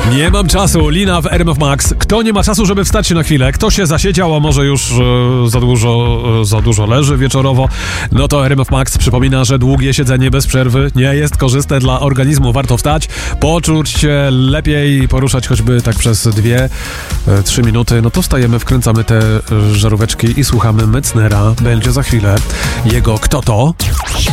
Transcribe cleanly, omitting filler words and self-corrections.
Nie mam czasu, Lina w RMF Max. Kto nie ma czasu, żeby wstać się na chwilę? Kto się zasiedział, a może już za dużo leży wieczorowo? No to RMF Max przypomina, że długie siedzenie bez przerwy nie jest korzystne dla organizmu. Warto wstać, poczuć się lepiej, poruszać choćby tak przez 2-3 minuty. No to wstajemy, wkręcamy te żaróweczki i słuchamy Metznera. Będzie za chwilę jego Kto to?